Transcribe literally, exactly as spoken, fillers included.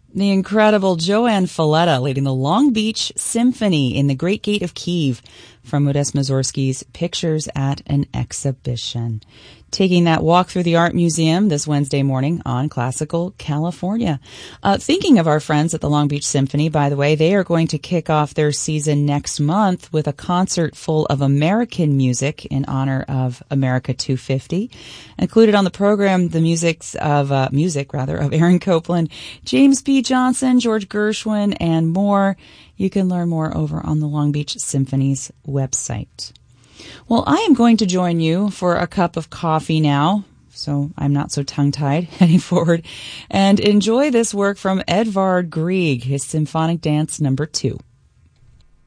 The incredible Joanne Falletta leading the Long Beach Symphony in the Great Gate of Kiev from Modest Mussorgsky's Pictures at an Exhibition. Taking that walk through the Art Museum this Wednesday morning on Classical California. Uh, thinking of our friends at the Long Beach Symphony, by the way, they are going to kick off their season next month with a concert full of American music in honor of America two fifty. Included on the program, the musics of, uh, music rather, of Aaron Copland, James P. Johnson, George Gershwin, and more. You can learn more over on the Long Beach Symphony's website. Well, I am going to join you for a cup of coffee now, so I'm not so tongue-tied heading forward, and enjoy this work from Edvard Grieg, his Symphonic Dance number two.